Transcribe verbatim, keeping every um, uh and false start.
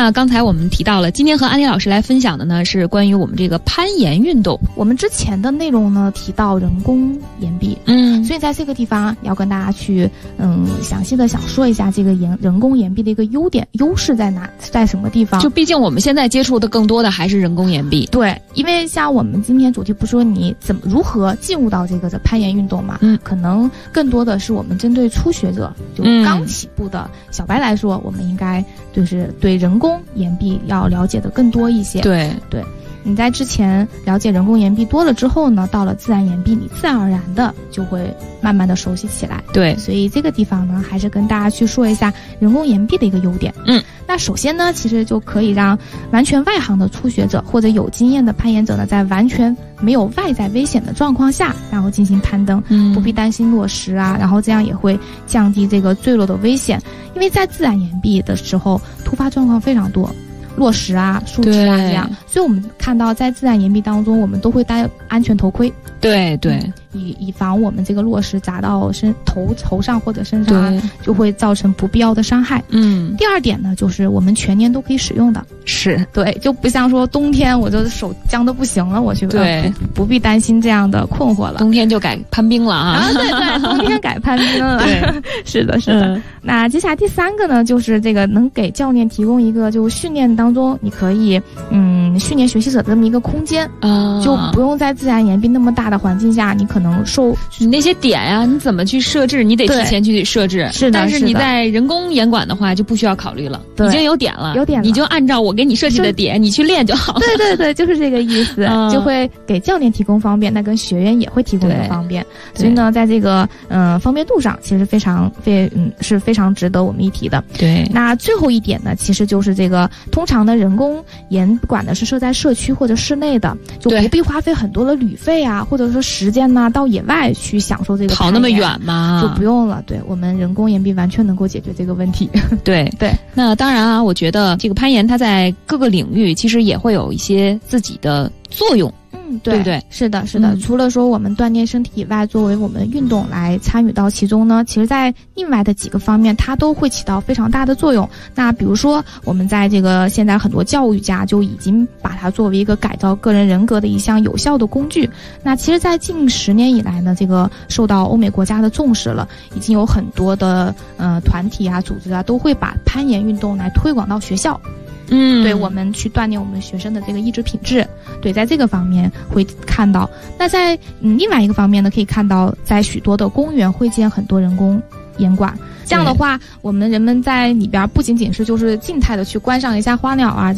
那刚才我们提到了，今天和安妮老师来分享的呢是关于我们这个攀岩运动。 我们之前的内容呢提到人工岩壁， 嗯， 所以在这个地方要跟大家去嗯详细的想说一下这个岩人工岩壁的一个优点优势在哪，在什么地方。 就毕竟我们现在接触的更多的还是人工岩壁。 对，因为像我们今天主题不说你怎么如何进入到这个的攀岩运动嘛， 嗯， 可能更多的是我们针对初学者，就刚起步的小白来说，嗯，我们应该就是对人工岩壁要了解的更多一些。 对对，你在之前了解人工岩壁多了之后呢，到了自然岩壁，你自然而然的就会慢慢的熟悉起来。 对， 所以这个地方呢，还是跟大家去说一下人工岩壁的一个优点。 嗯， 那首先呢，其实就可以让完全外行的初学者或者有经验的攀岩者呢，在完全没有外在危险的状况下，然后进行攀登， 嗯， 不必担心落石啊，然后这样也会降低这个坠落的危险。因为在自然岩壁的时候，突发状况非常多。落石啊、树枝啊这样，所以我们看到在自然岩壁当中，我们都会戴安全头盔。 对对， 嗯，以以防我们这个落石砸到身头头上或者身上，啊，就会造成不必要的伤害。 嗯， 第二点呢，就是我们全年都可以使用的。 是， 对，就不像说冬天我就手僵得不行了，我去对， 呃、不, 不必担心这样的困惑了。 冬天就改攀冰了啊！ 啊，对对，冬天改攀冰了。 对， 是的，是的。嗯，那接下来第三个呢，就是这个能给教练提供一个就训练当中，你可以嗯训练学习者这么一个空间啊， 就不用在自然岩壁那么大的环境下，你可能受你那些点呀，啊，你怎么去设置？你得提前去设置。 是的， 但是你在人工岩馆的话就不需要考虑了， 已经有点了， 有点了， 你就按照我给你设计的点，你去练就好了。 对对对，就是这个意思，嗯，就会给教练提供方便，那跟学员也会提供一个方便。所以呢，在这个嗯、呃、方便度上，其实非常非嗯是非常值得我们一提的。 对， 那最后一点呢，其实就是这个通常的人工岩馆呢是设在社区或者室内的，就不必花费很多的旅费啊，或者说时间呐，到野外去享受这个跑那么远吗？ 就不用了。对，我们人工岩壁完全能够解决这个问题。 对对， 那当然啊，我觉得这个攀岩它在各个领域其实也会有一些自己的作用。 嗯，对， 对不对？ 是的，是的。嗯，除了说我们锻炼身体以外，作为我们运动来参与到其中呢，其实在另外的几个方面，它都会起到非常大的作用。那比如说，我们在这个现在很多教育家就已经把它作为一个改造个人人格的一项有效的工具。那其实，在近十年以来呢，这个受到欧美国家的重视了，已经有很多的呃团体啊、组织啊，都会把攀岩运动来推广到学校。 嗯， 对，我们去锻炼我们学生的这个意志品质。对，在这个方面会看到。那在嗯另外一个方面呢，可以看到在许多的公园会建很多人工岩馆。这样的话，我们人们在里边不仅仅是就是静态的去观赏一下花鸟啊。